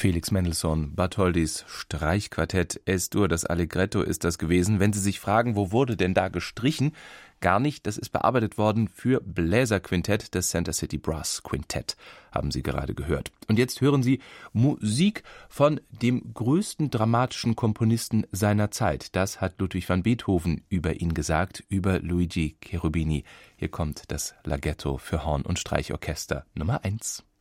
Felix Mendelssohn, Bartholdys Streichquartett Es-Dur, das Allegretto ist das gewesen. Wenn Sie sich fragen, wo wurde denn da gestrichen? Gar nicht, das ist bearbeitet worden für Bläserquintett des Center City Brass Quintett, haben Sie gerade gehört. Und jetzt hören Sie Musik von dem größten dramatischen Komponisten seiner Zeit. Das hat Ludwig van Beethoven über ihn gesagt, über Luigi Cherubini. Hier kommt das Laghetto für Horn- und Streichorchester Nummer 1.